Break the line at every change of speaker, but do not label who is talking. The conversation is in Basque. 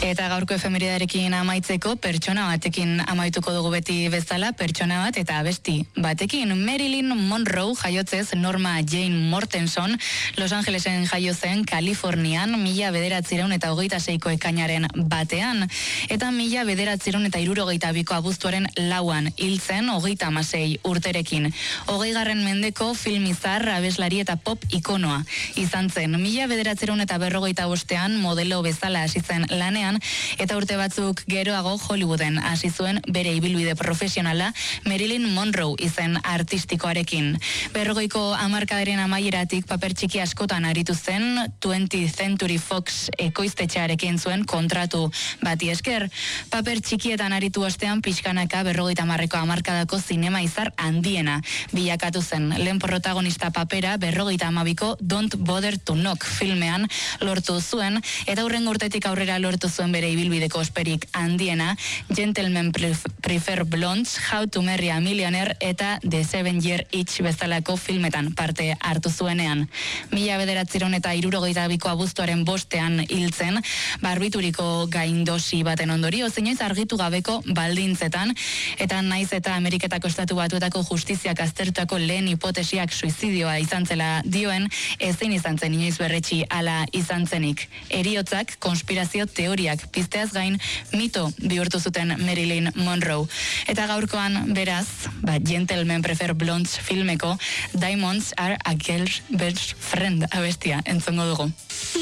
Eta gaurko efemeridarekin amaitzeko pertsona batekin amaituko dugu beti bezala, pertsona bat eta abesti batekin. Marilyn Monroe jaiotzez Norma Jane Mortenson Los Angelesen jaio zen Kalifornian 1926ko ekainaren batean. Eta 1962ko abuztuaren 4 hil zen 36 urterekin. 20. mendeko film izar, abeslari eta pop ikonoa izan zen. 1945 modelo bezala hasi zen lanean, eta urte batzuk geroago Hollywooden hasi zuen bere ibilbide profesionala Marilyn Monroe izen artistikoarekin. 40ko hamarkadaren amaieratik paper txiki askotan aritu zen, 20th Century Fox ekoiztetxearekin zuen kontratu bati esker. Paper txikietan aritu ostean pixkanaka 50ko hamarkadako zinema izar handiena bilakatu zen. Lehen protagonista papera 52ko Don't Bother to Knock filmean lortu zuen, eta hurrengo urtetik aurrera lortu zuen bere ibilbideko osperik handiena Gentlemen Prefer Blondes, How to Marry a Millionaire eta The 7 Year Itch bezalako filmetan parte hartu zuenean. 1962ko abuztuaren 5 hil zen, barbituriko gaindosi baten ondorioz, inoiz argitu gabeko baldintzetan, eta naiz eta Ameriketako Estatu Batuetako justiziak aztertutako lehen hipotesiak suizidioa izan zela dioen, ezin izan zen inoiz berretsi hala izan zenik. Heriotzak konspirazio teoriak pizteaz gain mito bihurtu zuten Marilyn Monroe. Eta gaurkoan beraz, Gentlemen Prefer Blondes filmeko Diamonds Are a Girl's Best Friend abestia entzongo dugu.